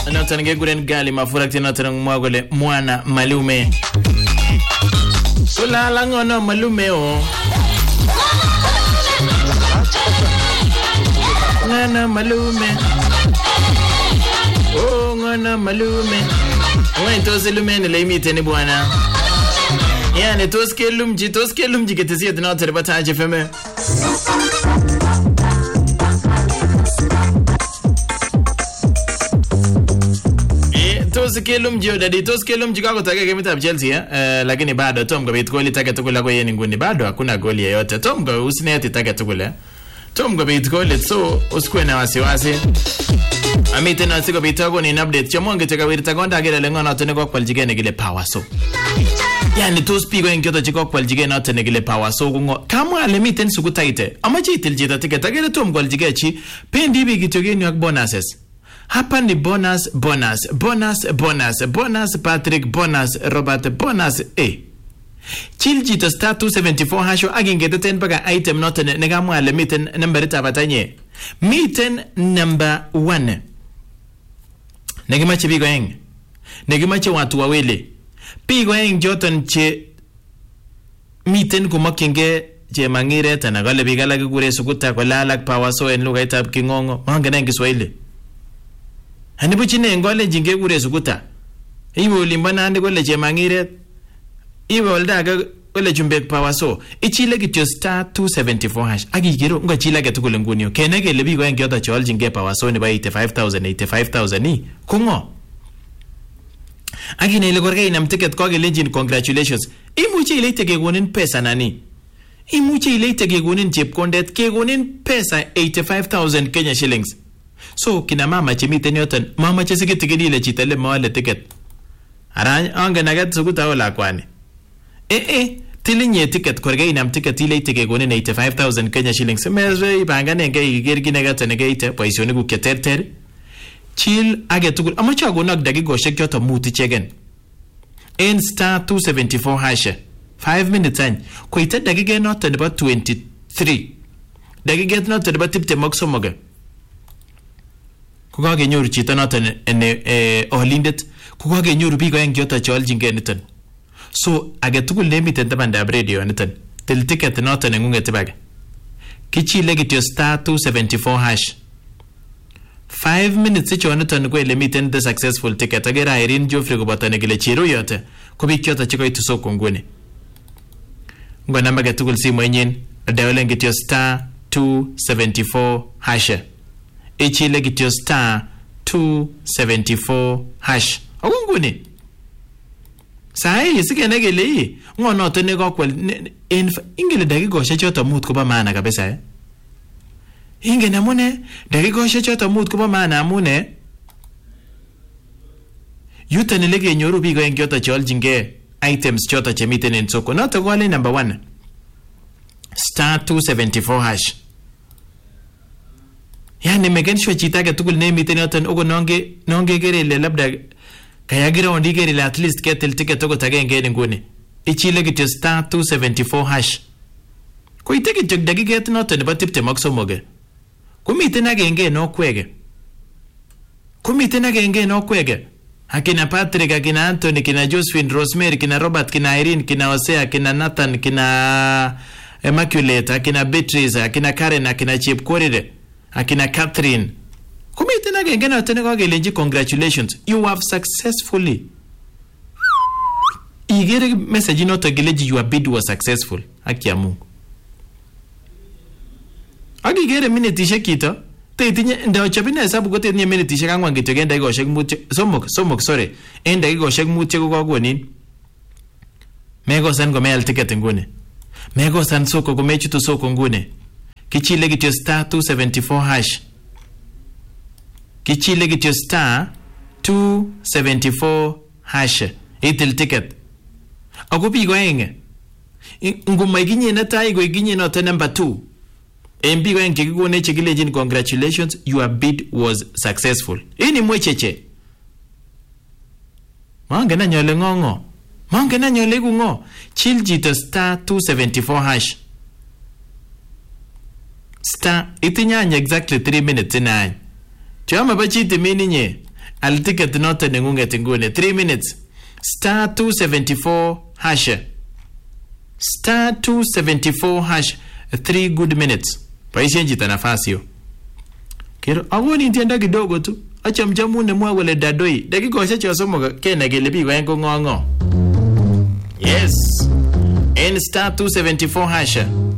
Noton kekuren Gali Mafura noton mwa kole mwana malume. Sulala ngono malume o. Ngana malume. Oh ngana malume. Wewe tosi lume le imite ni bwana. Yani toske lumji ketesi na terpata ajefeme. Toskelum Jodadi Toskelum Chicago take game Chelsea lakini bado Tom Gobit goli take tukula kwa yeye nguni bado hakuna goli yoyote Tom Go usineti take tukula Tom Gobit goli so usikwe na wasiwasi amite na siko bitago ni update chomonge teka wirita gonda gele lengo na tene kwa kwaljigene gile power so yani to speak when kyoto chiko kwaljigene na tene gile power so ngo kama alemiten sukutaite amachi tiljita take tagele Tom kwaljigechi pendi bi kitogeni ak bonuses. Hapa ni bonus Patrick bonus Robert bonus Chiljito star 274 hasho agingete ten baga item not negamwa le miten number tabatanye miten number 1 negimache bigo eng negimache watu wawili bigo eng joton che miten kumakinge je mangire tana gale bigala gure sukuta ko lalak power so en lugaitab kingongo mangana Kiswahili Hanibuchine ngole jinge kure sukuta. Iwe ulimbana andi kole chemangire. Iwe oldaga kole chumbek power so. Ichile kityo star 274 hash. Agigiro ngo chila getukule ngunio. Kenege lebi kwa ngiyota chol jinge power so ni ba 85,000 ni. Kungo. Agine ile korge inam ticket kwa gelenjin congratulations. Imuche ile ite kegonin pesa nani. Imuche ile ite kegonin chepkondet kegonin pesa 85,000 Kenya shillings. So kina mama chemiten yoton mama chesikitiki ile chitale mawale ticket arany anga nagat sukuta wala kwani tilinye ticket korge inam ticket ile itike gone 85,000 Kenya shillings mezwe ibangane nge igergi nagat ne geite boisioni ku keterter chill age tugul amacha gonak dakigoshek yoto muti chegen en star 274 hash 5 minutes an koite dakige noto nebo 23 dakige noto nebo 20 maksomoge kukagenyoru chito noton olindet kukagenyoru biik oeng choto cheoljinge niton so age tugul nemiten tabandab radio niton til ticket noton nengunget bage kichile kityo star 274 hash 5 minutes choniton ko ele miten the successful ticket agera Irene Joffrey koboto negile chiru yote ko biik choto chekoitu soko nguni ngona mage tugul simoinyin dial kityo star 274 hash Ichile kityo star 274 hash. Agunguni. Sahi sikene gele ngono to ne gokwel ingele dakigoshe choto mut ko ba maana kabisa Inge namune dakigoshe choto mut ko ba maana amune Yutani lege nyoru bigo en choto choljinge items choto chemiten en soko noto gole number 1 star 274 hash Yani megen shwa chita ke tukul ne miten yoton ogo nonge gere le labda kaya gira ondi gere le at least ketel ticket ogo tage ngene ngune ichile kityo star 274 hash ko iteke jog dagiget noton nebo tipte maksomoge kumiten agenge no kwege akina Patrick akina Anthony kina Josephine Rosemary kina Robert kina Irene kina Hosea kina Nathan kina Immaculate akina Beatrice akina Karen akina Chepkorire akina Catherine kumite na gengena tene kwa gelenji congratulations you have successfully igere message noto geleji your bid was successful akia Mungu agi gere minute shekito tetinye ndio chapina hesabu gote tinye minute shekangwa ngitogenda igoshek mutye somok sorry enda igoshek mutye ko kagonin mego san go mail ticket ngune mego san soko go mechitu soko ngune Kichile kityo star 274 hash. Kichile kityo star 274 hash. Itil ticket. Ako pigo enge. Nguma iginye na taigo iginye noto number 2. Mpigo enge kikone chekilejin congratulations. Your bid was successful. Ini mwecheche. Mangena nyole ngongo. Mangena nyole kungo. Chiljito star 274 hash. Star itinyanya exactly 3 minutes in. Chama bachite mininye al ticket noton nengunget inguni 3 minutes star 274 hash star 274 hash 3 good minutes. Paishen chito nafasi hiyo. Kero agoni tienda kidogo tu. Achamchamune mwa wale dadoi. Dakikoshek chosomo kene kele biko en ngo. Yes. In star 274 hash